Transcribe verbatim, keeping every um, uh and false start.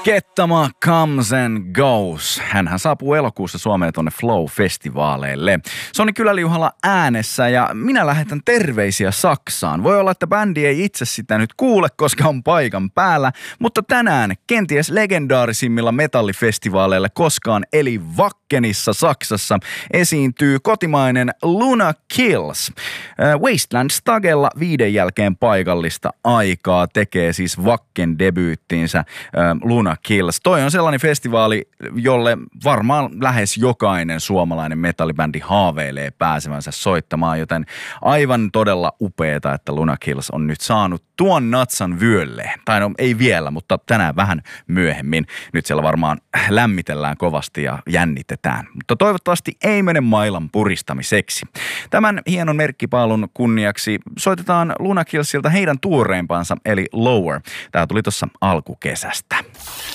Kettama comes and goes. Hänhän saapuu elokuussa Suomeen tuonne Flow-festivaaleille. Soni Kyläliuhalla äänessä ja minä lähetän terveisiä Saksaan. Voi olla, että bändi ei itse sitä nyt kuule, koska on paikan päällä, mutta tänään kenties legendaarisimmilla metallifestivaaleilla koskaan eli Wackenissa Saksassa esiintyy kotimainen Luna Kills. Wasteland Stagella viiden jälkeen paikallista aikaa tekee siis Wacken debyyttiinsä Luna Kills. Toi on sellainen festivaali, jolle varmaan lähes jokainen suomalainen metallibändi haaveilee pääsevänsä soittamaan, joten aivan todella upeeta, että Luna Kills on nyt saanut tuon natsan vyölleen. Tai no ei vielä, mutta tänään vähän myöhemmin. Nyt siellä varmaan lämmitellään kovasti ja jännitetään, mutta toivottavasti ei mene mailan puristamiseksi. Tämän hienon merkkipaalun kunniaksi soitetaan Luna Killsilta heidän tuoreimpansa eli Lower. Tämä tuli tuossa alkukesästä.